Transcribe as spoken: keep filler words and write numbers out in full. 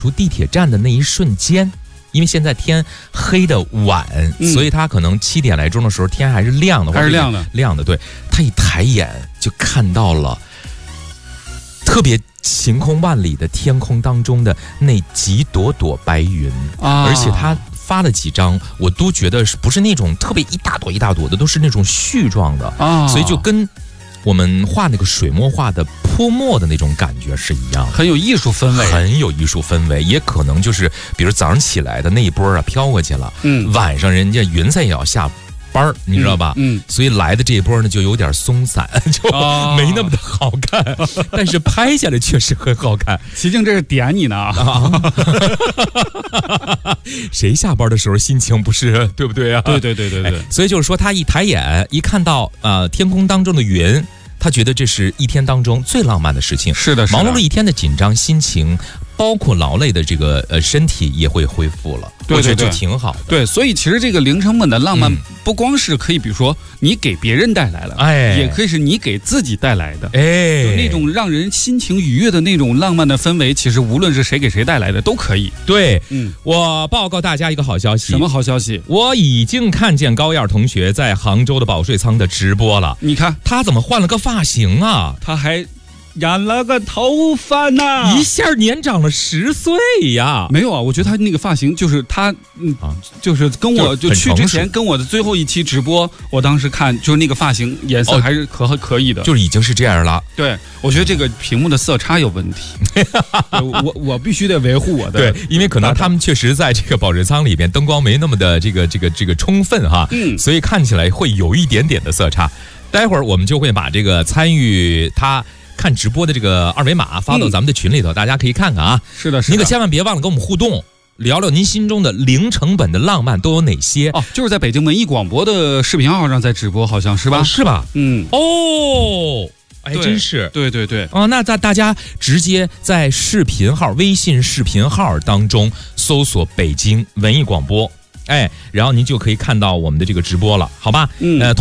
出地铁站的那一瞬间，因为现在天黑的晚，嗯、所以他可能七点来钟的时候天还是亮的， 还是亮的， 亮的。对，他一抬眼就看到了特别晴空万里的天空当中的那几朵朵白云，啊、而且他发了几张，我都觉得不是那种特别一大朵一大朵的，都是那种絮状的，啊、所以就跟我们画那个水墨画的泼墨的那种感觉是一样的， 很有艺术氛围， 很有艺术氛围。也可能就是比如早上起来的那一波啊飘过去了，嗯，晚上人家云彩也要下班，你知道吧？嗯，嗯所以来的这一波呢就有点松散，就没那么的好看，哦、但是拍下来确实很好看。 齐静这是点你呢啊！ 谁下班的时候心情不是对不对啊？ 对对对对对。 哎、所以就是说，他一抬眼一看到呃天空当中的云，他觉得这是一天当中最浪漫的事情。 是的，是的， 忙碌了一天的紧张心情，包括劳累的这个呃身体也会恢复了。 对对对， 我觉得就挺好的。 对，所以其实这个零成本的浪漫，不光是可以，比如说你给别人带来了，哎，也可以是你给自己带来的，哎，就那种让人心情愉悦的那种浪漫的氛围，其实无论是谁给谁带来的都可以。 对，嗯，我报告大家一个好消息。 什么好消息？ 我已经看见高燕同学在杭州的保税仓的直播了。 你看他怎么换了个发型啊？ 他还染了个头发呢， 一下年长了十岁呀！ 没有啊，我觉得他那个发型就是他，嗯，啊、就是跟我就去之前跟我的最后一期直播，我当时看就是那个发型颜色还是可、哦、可以的， 就是已经是这样了。 对，我觉得这个屏幕的色差有问题，我我必须得维护我的。 对，因为可能他们确实在这个保税仓里边灯光没那么的这个这个这个充分哈，嗯，所以看起来会有一点点的色差。待会儿我们就会把这个参与他看直播的这个二维码发到咱们的群里头，嗯、大家可以看看啊。 是的，是的， 您可千万别忘了跟我们互动，聊聊您心中的零成本的浪漫都有哪些哦。就是在北京文艺广播的视频号上在直播，好像是吧？ 哦、是吧？ 嗯， 哦，哎，真是， 对对对。 哦，那大大家直接在视频号、微信视频号当中搜索北京文艺广播，哎，然后您就可以看到我们的这个直播了，好吧？嗯，呃。